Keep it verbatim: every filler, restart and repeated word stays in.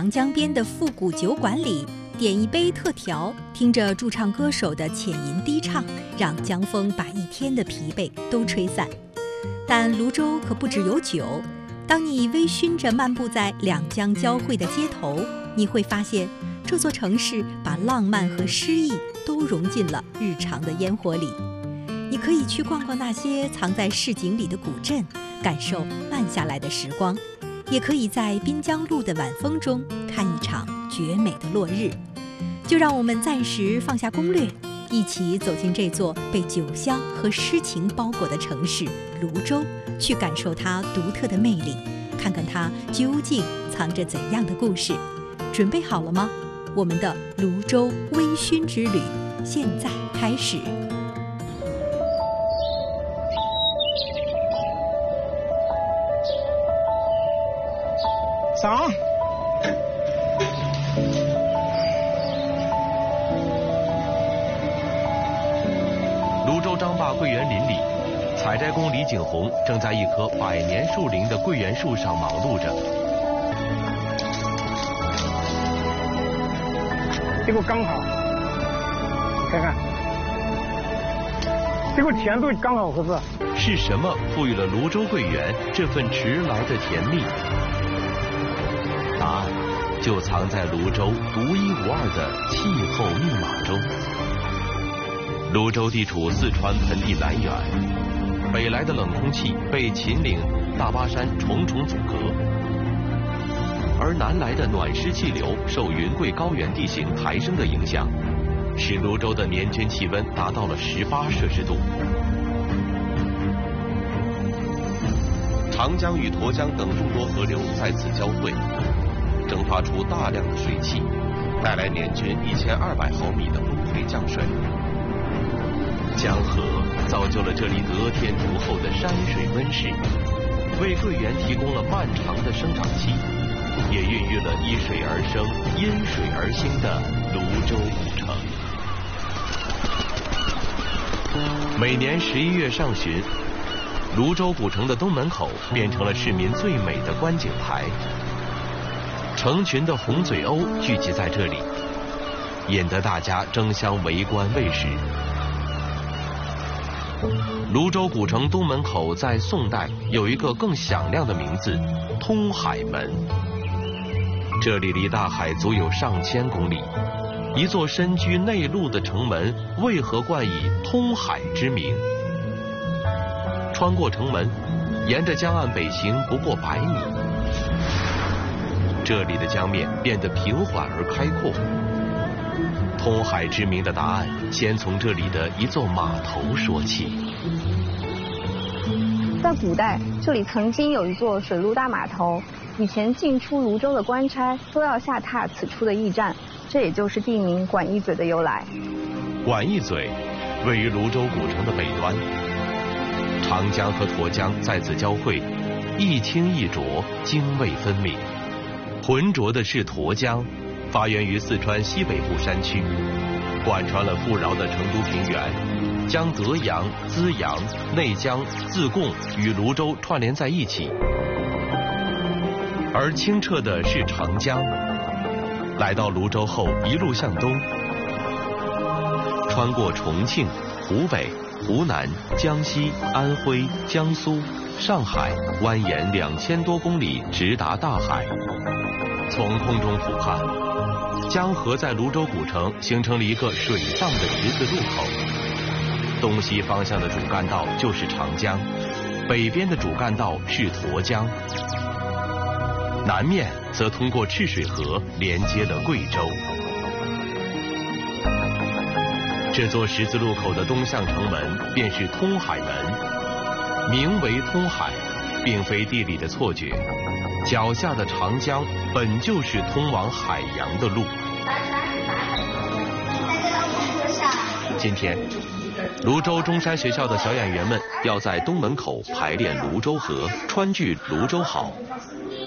长江边的复古酒馆里，点一杯特调，听着驻唱歌手的浅吟低唱，让江风把一天的疲惫都吹散。但泸州可不只有酒，当你微醺着漫步在两江交汇的街头，你会发现这座城市把浪漫和诗意都融进了日常的烟火里。你可以去逛逛那些藏在市井里的古镇，感受慢下来的时光，也可以在滨江路的晚风中看一场绝美的落日。就让我们暂时放下攻略，一起走进这座被酒香和诗情包裹的城市泸州，去感受它独特的魅力，看看它究竟藏着怎样的故事。准备好了吗？我们的泸州微醺之旅现在开始。 上。 泸州张坝桂园林里，采摘工李景红正在一棵百年树龄的桂圆树上忙碌着。 这个刚好，看看，这个甜度刚好合适。 是什么赋予了泸州桂圆这份迟来的甜蜜？答案就藏在泸州独一无二的气候密码中。泸州地处四川盆地南缘，北来的冷空气被秦岭、大巴山重重阻隔，而南来的暖湿气流受云贵高原地形抬升的影响，使泸州的年均气温达到了十八摄氏度。长江与沱江等众多河流在此交汇，蒸发出大量的水汽，带来年均一千二百毫米的崩溃降水。江河造就了这里得天独厚的山水温室，为桂圆提供了漫长的生长期，也孕育了依水而生、因水而兴的泸州古城。每年十一月上旬，泸州古城的东门口变成了市民最美的观景台，成群的红嘴鸥聚集在这里，引得大家争相围观喂食。泸州古城东门口在宋代有一个更响亮的名字——通海门。这里离大海足有上千公里，一座身居内陆的城门为何冠以通海之名？穿过城门，沿着江岸北行不过百米，这里的江面变得平缓而开阔。通海之名的答案，先从这里的一座码头说起。 在古代，这里曾经有一座水陆大码头，以前进出泸州的官差都要下榻此处的驿站，这也就是地名管驿嘴的由来。 管驿嘴位于泸州古城的北端，长江和沱江在此交汇，一清一浊，泾渭分明。浑浊的是沱江，发源于四川西北部山区，贯穿了富饶的成都平原，将德阳、资阳、内江、自贡与泸州串联在一起。而清澈的是长江，来到泸州后一路向东，穿过重庆、湖北、湖南、江西、安徽、江苏、上海，蜿蜒两千多公里，直达大海。从空中俯瞰，江河在泸州古城形成了一个水上的十字路口。东西方向的主干道就是长江，北边的主干道是沱江，南面则通过赤水河连接了贵州。这座十字路口的东向城门便是通海门，名为通海，并非地理的错觉。脚下的长江本就是通往海洋的路。今天，泸州中山学校的小演员们要在东门口排练泸州河，川剧泸州好。